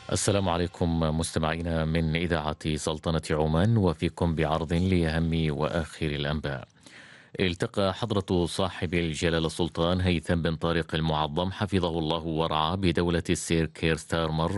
السلام عليكم مستمعينا من إذاعة سلطنة عمان، وفيكم بعرض لأهم وآخر الأنباء. التقى حضرة صاحب الجلالة السلطان هيثم بن طارق المعظم حفظه الله ورعاه بدولة السير كير ستارمر